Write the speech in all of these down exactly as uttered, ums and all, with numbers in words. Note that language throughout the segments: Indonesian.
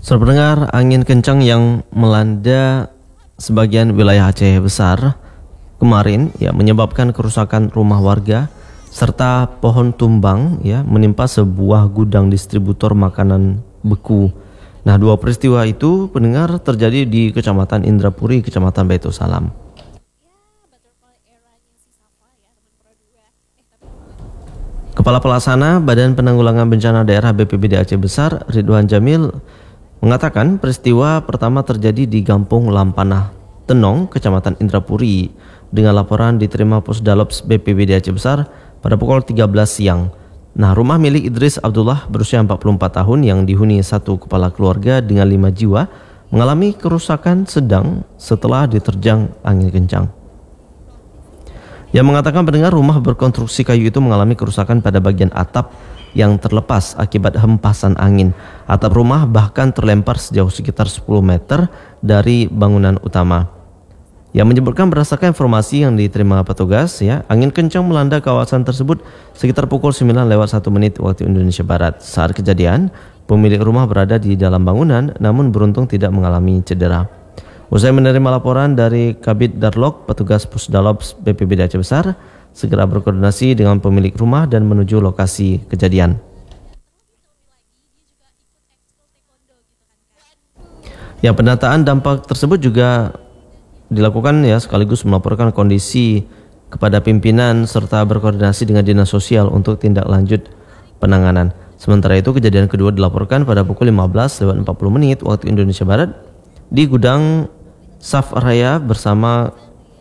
Saudara pendengar, angin kencang yang melanda sebagian wilayah Aceh Besar kemarin ya menyebabkan kerusakan rumah warga serta pohon tumbang ya menimpa sebuah gudang distributor makanan beku. Nah, dua peristiwa itu pendengar terjadi di Kecamatan Indrapuri, Kecamatan Baitul Salam. Kepala Pelaksana Badan Penanggulangan Bencana Daerah B P B D Aceh Besar, Ridwan Jamil, mengatakan peristiwa pertama terjadi di Gampung Lampanah Tenong, Kecamatan Indrapuri, dengan laporan diterima Pusdalops B P B D Aceh Besar pada pukul tiga belas siang. Nah, rumah milik Idris Abdullah berusia empat puluh empat tahun yang dihuni satu kepala keluarga dengan lima jiwa mengalami kerusakan sedang setelah diterjang angin kencang. Yang mengatakan pendengar rumah berkonstruksi kayu itu mengalami kerusakan pada bagian atap yang terlepas akibat hempasan angin. Atap rumah bahkan terlempar sejauh sekitar sepuluh meter dari bangunan utama. Yang menyebutkan berdasarkan informasi yang diterima petugas ya, angin kencang melanda kawasan tersebut sekitar pukul sembilan lewat satu menit waktu Indonesia Barat. Saat kejadian, pemilik rumah berada di dalam bangunan namun beruntung tidak mengalami cedera. Usai menerima laporan dari Kabid Darlok, petugas Pusdalops B P B D Aceh Besar segera berkoordinasi dengan pemilik rumah dan menuju lokasi kejadian. Ya, pendataan dampak tersebut juga dilakukan ya sekaligus melaporkan kondisi kepada pimpinan serta berkoordinasi dengan Dinas Sosial untuk tindak lanjut penanganan. Sementara itu kejadian kedua dilaporkan pada pukul lima belas lewat empat puluh menit waktu Indonesia Barat di gudang Saf Raya bersama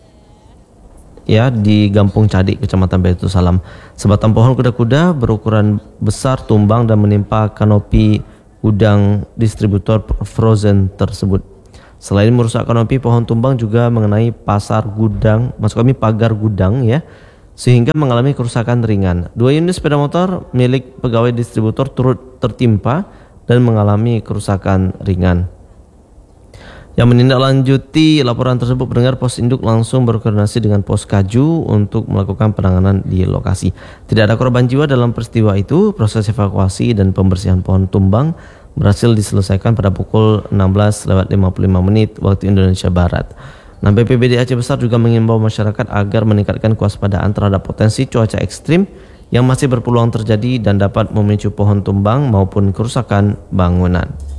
ya di Gampung Cadik, Kecamatan Baitul Salam. Sebatang pohon kuda-kuda berukuran besar tumbang dan menimpa kanopi gudang distributor frozen tersebut. Selain merusak kanopi, pohon tumbang juga mengenai pasar gudang, maksud kami pagar gudang ya, sehingga mengalami kerusakan ringan. Dua unit sepeda motor milik pegawai distributor turut tertimpa dan mengalami kerusakan ringan. Yang menindaklanjuti laporan tersebut, pendengar, Pos Induk langsung berkoordinasi dengan Pos Kaju untuk melakukan penanganan di lokasi. Tidak ada korban jiwa dalam peristiwa itu. Proses evakuasi dan pembersihan pohon tumbang berhasil diselesaikan pada pukul enam belas lewat lima puluh lima menit waktu Indonesia Barat. Nah, B P B D Aceh Besar juga mengimbau masyarakat agar meningkatkan kewaspadaan terhadap potensi cuaca ekstrim yang masih berpeluang terjadi dan dapat memicu pohon tumbang maupun kerusakan bangunan.